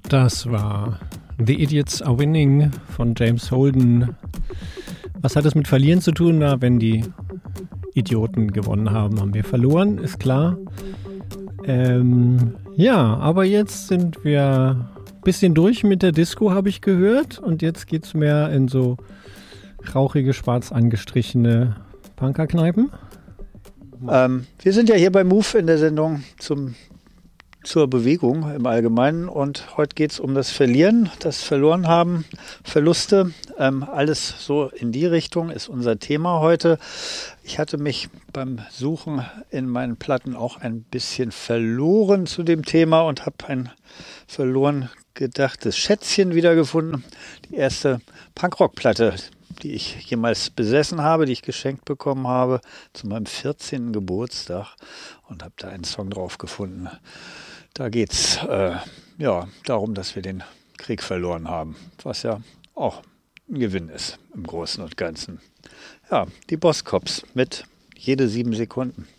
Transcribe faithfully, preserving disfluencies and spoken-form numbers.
Das war The Idiots Are Winning von James Holden. Was hat es mit Verlieren zu tun? Na, wenn die Idioten gewonnen haben, haben wir verloren, ist klar. Ähm, ja, aber jetzt sind wir ein bisschen durch mit der Disco, habe ich gehört. Und jetzt geht es mehr in so rauchige, schwarz angestrichene Punkerkneipen. Ähm, wir sind ja hier bei Move in der Sendung zum zur Bewegung im Allgemeinen und heute geht es um das Verlieren, das Verloren haben, Verluste, ähm, alles so in die Richtung ist unser Thema heute. Ich hatte mich beim Suchen in meinen Platten auch ein bisschen verloren zu dem Thema und habe ein verloren gedachtes Schätzchen wiedergefunden. Die erste Punkrock-Platte, die ich jemals besessen habe, die ich geschenkt bekommen habe zu meinem vierzehnten Geburtstag und habe da einen Song drauf gefunden. Da geht es äh, ja, darum, dass wir den Krieg verloren haben, was ja auch ein Gewinn ist im Großen und Ganzen. Ja, die Boss Cops mit jede sieben Sekunden.